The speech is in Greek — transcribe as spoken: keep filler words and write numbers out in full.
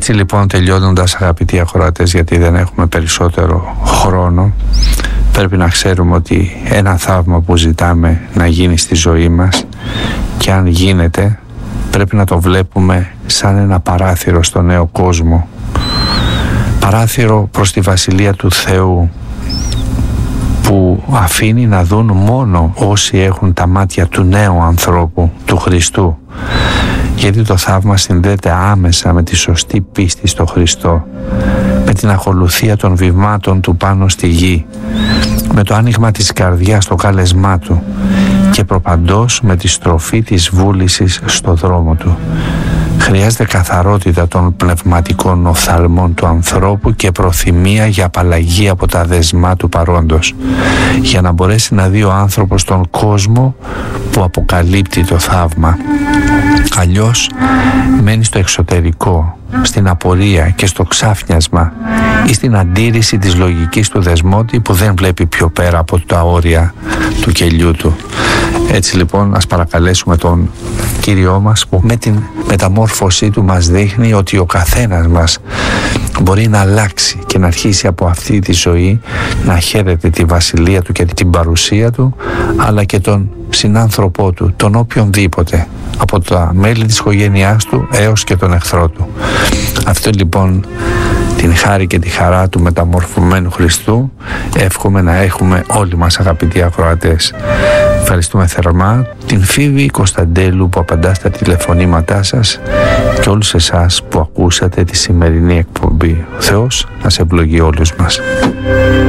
Έτσι λοιπόν, τελειώνοντας, αγαπητοί ακροατές, γιατί δεν έχουμε περισσότερο χρόνο, πρέπει να ξέρουμε ότι ένα θαύμα που ζητάμε να γίνει στη ζωή μας, και αν γίνεται, πρέπει να το βλέπουμε σαν ένα παράθυρο στο νέο κόσμο, παράθυρο προς τη Βασιλεία του Θεού, που αφήνει να δουν μόνο όσοι έχουν τα μάτια του νέου ανθρώπου, του Χριστού, γιατί το θαύμα συνδέεται άμεσα με τη σωστή πίστη στο Χριστό, με την ακολουθία των βημάτων του πάνω στη γη, με το άνοιγμα της καρδιάς στο κάλεσμά του και προπαντός με τη στροφή της βούλησης στο δρόμο του. Χρειάζεται καθαρότητα των πνευματικών οφθαλμών του ανθρώπου και προθυμία για απαλλαγή από τα δεσμά του παρόντος, για να μπορέσει να δει ο άνθρωπος τον κόσμο που αποκαλύπτει το θαύμα. Αλλιώς μένει στο εξωτερικό, στην απορία και στο ξάφνιασμα ή στην αντίρρηση της λογικής του δεσμότη που δεν βλέπει πιο πέρα από τα όρια του κελιού του. Έτσι λοιπόν, ας παρακαλέσουμε τον Κύριό μας, που με την μεταμόρφωσή του μας δείχνει ότι ο καθένας μας μπορεί να αλλάξει και να αρχίσει από αυτή τη ζωή να χαίρεται τη βασιλεία του και την παρουσία του, αλλά και τον συνάνθρωπό του, τον οποιονδήποτε, από τα μέλη της οικογένειάς του έως και τον εχθρό του. Αυτό λοιπόν, την χάρη και τη χαρά του μεταμορφωμένου Χριστού, εύχομαι να έχουμε όλοι μας, αγαπητοί ακροατές. Ευχαριστούμε θερμά την Φίβη Κωνσταντέλου που απαντά στα τηλεφωνήματά σας και όλους εσάς που ακούσατε τη σημερινή εκπομπή. Ο Θεός να σε ευλογεί όλους μας.